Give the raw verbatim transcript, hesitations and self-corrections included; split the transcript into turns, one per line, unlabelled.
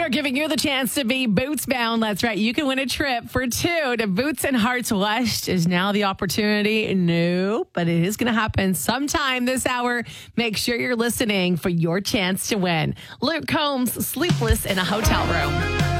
We're giving you the chance to be Boots bound. That's right. You can win a trip for two to Boots and Hearts West. Is now the opportunity? No, but it is going to happen sometime this hour. Make sure you're listening for your chance to win. Luke Combs, Sleepless in a Hotel Room.